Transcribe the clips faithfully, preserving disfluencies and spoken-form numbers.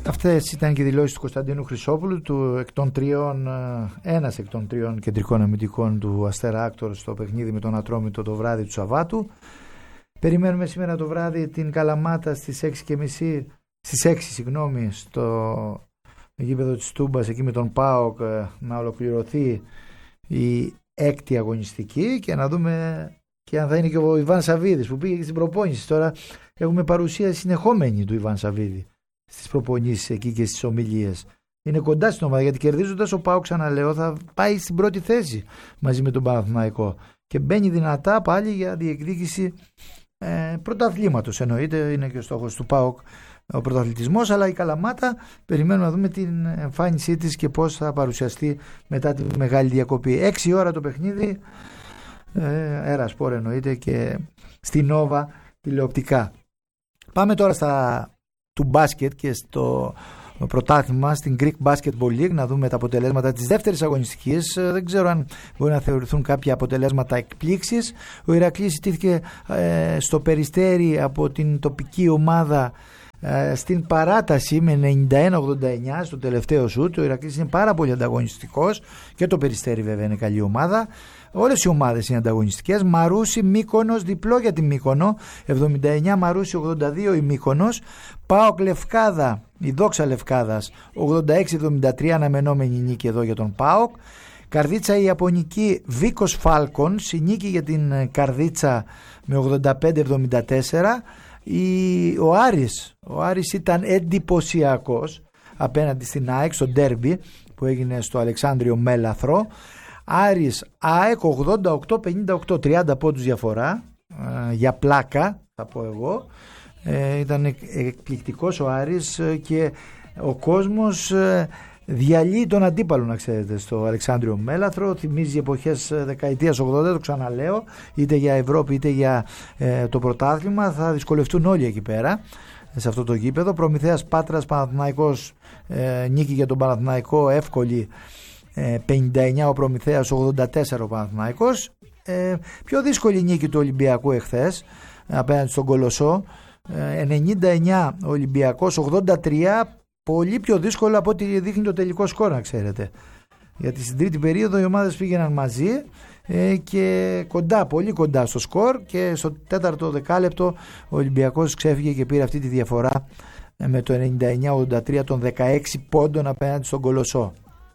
Αυτές ήταν και οι δηλώσεις του Κωνσταντίνου Χρυσόπουλου, του εκ των τριών, ένας εκ των τριών κεντρικών αμυντικών του Αστέρα Άκτορ στο παιχνίδι με τον Ατρόμητο το βράδυ του Σαββάτου. Περιμένουμε σήμερα το βράδυ την Καλαμάτα στις έξι και μισή, στις έξι συγγνώμη, στο γήπεδο της Τούμπας εκεί με τον ΠΑΟΚ να ολοκληρωθεί η έκτη αγωνιστική και να δούμε και αν θα είναι και ο Ιβάν Σαββίδης που πήγε στην προπόνηση. Τώρα έχουμε παρουσία συνεχόμενη του Ιβάν Σαββίδη στις προπονήσεις εκεί και στις ομιλίες. Είναι κοντά στην ομάδα γιατί κερδίζοντας ο ΠΑΟΚ, ξαναλέω, θα πάει στην πρώτη θέση μαζί με τον Παναθηναϊκό και μπαίνει δυνατά πάλι για διεκδίκηση ε, πρωταθλήματος. Εννοείται είναι και ο στόχος του ΠΑΟΚ ο πρωταθλητισμός, αλλά η Καλαμάτα περιμένουμε να δούμε την εμφάνισή της και πώς θα παρουσιαστεί μετά τη μεγάλη διακοπή. Έξι ώρα το παιχνίδι, ε, Έρα Σπορ εννοείται και στη Νόβα τηλεοπτικά. Πάμε τώρα στα του μπάσκετ και στο πρωτάθλημα στην Greek Basketball League να δούμε τα αποτελέσματα της δεύτερης αγωνιστικής. Δεν ξέρω αν μπορεί να θεωρηθούν κάποια αποτελέσματα εκπλήξεις. Ο Ηρακλής ιτήθηκε ε, στο Περιστέρι από την τοπική ομάδα ε, στην παράταση με ενενήντα ένα ογδόντα εννιά στο τελευταίο σουτ. Ο Ηρακλής είναι πάρα πολύ ανταγωνιστικός και το Περιστέρι βέβαια είναι καλή ομάδα. Όλες οι ομάδες είναι ανταγωνιστικές. Μαρούσι, Μύκονος, διπλό για τη Μύκονο, εβδομήντα εννιά Μαρούσι, ογδόντα δύο η Μύκονος. ΠΑΟΚ Λευκάδα, η Δόξα Λευκάδας, ογδόντα έξι εβδομήντα τρία, αναμενόμενη νίκη εδώ για τον ΠΑΟΚ. Καρδίτσα η Ιαπωνική, Βίκος Φάλκον, νίκη για την Καρδίτσα με ογδόντα πέντε εβδομήντα τέσσερα. Η, ο Άρης, ο Άρης ήταν εντυπωσιακός απέναντι στην ΑΕΚ στο ντέρμπι που έγινε στο Αλεξάνδριο Μέλαθρο. Άρης ΑΕΚ ογδόντα οκτώ πενήντα οκτώ, τριάντα πόντους διαφορά, ε, για πλάκα θα πω εγώ. Ε, ήταν εκπληκτικός ο Άρης και ο κόσμος ε, διαλύει τον αντίπαλο, να ξέρετε, στο Αλεξάνδριο Μέλαθρο. Θυμίζει εποχές δεκαετίας ογδόντα, το ξαναλέω, είτε για Ευρώπη είτε για ε, το πρωτάθλημα. Θα δυσκολευτούν όλοι εκεί πέρα σε αυτό το γήπεδο. Προμηθέας Πάτρας Παναθηναϊκός, ε, νίκη για τον Παναθηναϊκό εύκολη, πενήντα εννιά ο Προμηθέας, ογδόντα τέσσερα ο Παναθηναϊκός. Ε, πιο δύσκολη νίκη του Ολυμπιακού εχθές απέναντι στον Κολοσσό, ε, ενενήντα εννιά ο Ολυμπιακός, ογδόντα τρία, πολύ πιο δύσκολο από ό,τι δείχνει το τελικό σκορ, να ξέρετε, γιατί στην τρίτη περίοδο οι ομάδες πήγαιναν μαζί ε, και κοντά, πολύ κοντά στο σκορ, και στο τέταρτο δεκάλεπτο ο Ολυμπιακός ξέφυγε και πήρε αυτή τη διαφορά ε, με το ενενήντα εννιά ογδόντα τρία των δεκαέξι πόντων απέναντι στον Κολοσσό.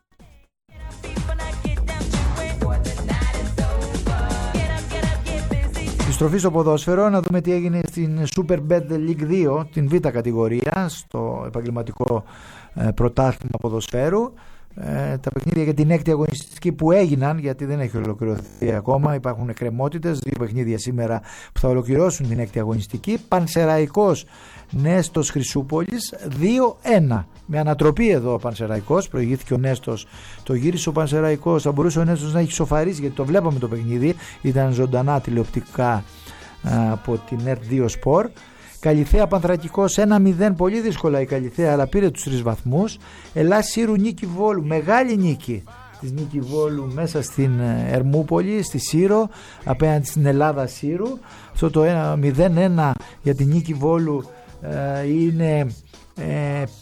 Στροφή στο ποδόσφαιρο, να δούμε τι έγινε στην Superbet League δύο, την β' κατηγορία, στο επαγγελματικό ε, πρωτάθλημα ποδοσφαίρου. Ε, τα παιχνίδια για την έκτη αγωνιστική που έγιναν, γιατί δεν έχει ολοκληρωθεί ακόμα, υπάρχουν εκκρεμότητες, δύο παιχνίδια σήμερα που θα ολοκληρώσουν την έκτη αγωνιστική. Πανσεραϊκός Νέστος Χρυσούπολης δύο ένα, με ανατροπή εδώ ο Πανσεραϊκός, προηγήθηκε ο Νέστος, το γύρισε ο Πανσεραϊκός, θα μπορούσε ο Νέστος να έχει σοφαρίσει γιατί το βλέπαμε το παιχνίδι, ήταν ζωντανά τηλεοπτικά από την ΕΡΤ δύο Sport. Καλιθέα Πανθρακικός ένα μηδέν, πολύ δύσκολα η Καλιθέα, αλλά πήρε τους τρεις βαθμούς. Ελλάς Σύρου Νίκη Βόλου, μεγάλη νίκη της Νίκη Βόλου μέσα στην Ερμούπολη, στη Σύρο, απέναντι στην Ελλάδα Σύρου. Αυτό το μηδέν ένα για την Νίκη Βόλου ε, είναι ε, ε,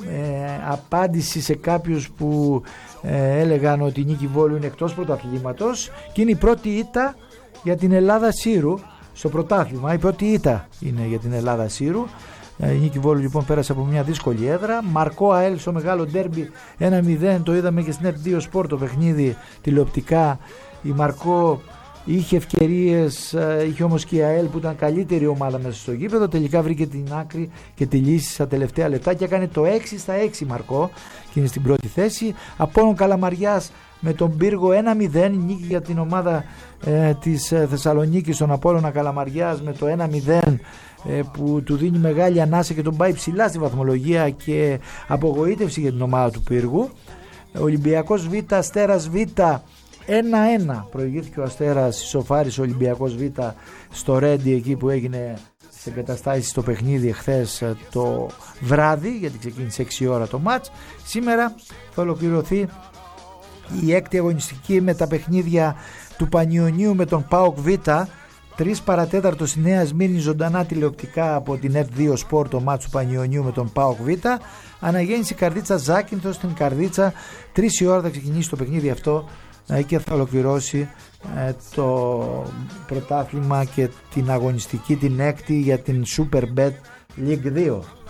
απάντηση σε κάποιους που ε, έλεγαν ότι η Νίκη Βόλου είναι εκτός πρωταθλήματος, και είναι η πρώτη ήττα για την Ελλάδα Σύρου στο πρωτάθλημα. Η πρώτη ήττα είναι για την Ελλάδα Σύρου. Η Νίκη Βόλου λοιπόν πέρασε από μια δύσκολη έδρα. Μαρκό ΑΕΛ στο μεγάλο ντέρμπι ένα μηδέν, το είδαμε και στην ΕΡΤ δύο Sport το παιχνίδι τηλεοπτικά. Η Μαρκό είχε ευκαιρίες, είχε όμως και η ΑΕΛ που ήταν καλύτερη ομάδα μέσα στο γήπεδο, τελικά βρήκε την άκρη και τη λύση στα τελευταία λεπτά και έκανε το έξι στα έξι Μαρκό και είναι στην πρώτη θέση. Απόλλων Καλαμαριάς με τον Πύργο ένα μηδέn, νίκη για την ομάδα ε, της ε, Θεσσαλονίκης, τον Απόλλωνα Καλαμαριάς με το ένα μηδέν, ε, που του δίνει μεγάλη ανάσα και τον πάει ψηλά στη βαθμολογία και απογοήτευση για την ομάδα του Πύργου. Ολυμπιακός Β, Αστέρας Β ένα ένα, προηγήθηκε ο Αστέρας, ισοφάρισε ο Ολυμπιακός Β στο Ρέντι εκεί που έγινε στις εγκαταστάσεις το παιχνίδι εχθές το βράδυ, γιατί ξεκίνησε έξι ώρα το μάτς. Σήμερα θα ολοκληρωθεί η έκτη αγωνιστική με τα παιχνίδια του Πανιωνίου με τον ΠΑΟΚ Β, τρεις παρατέταρτο στη Νέα Σμύρνη, ζωντανά τηλεοπτικά από την ΕΡΤ δύο Σπορ, το μάτσο Πανιωνίου με τον ΠΑΟΚ Β. Αναγέννηση Καρδίτσα Ζάκυνθο στην Καρδίτσα. τρεις η ώρα θα ξεκινήσει το παιχνίδι αυτό και θα ολοκληρώσει το πρωτάθλημα και την αγωνιστική την έκτη για την Superbet League δύο.